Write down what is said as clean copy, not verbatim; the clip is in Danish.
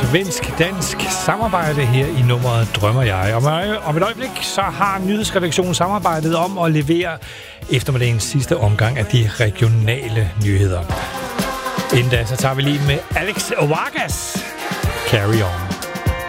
svensk-dansk samarbejde her i nummeret Drømmer Jeg. Om et øjeblik så har nyhedsredaktionen samarbejdet om at levere eftermiddagens sidste omgang af de regionale nyheder. Inden da så tager vi lige med Alex Vargas. Carry On.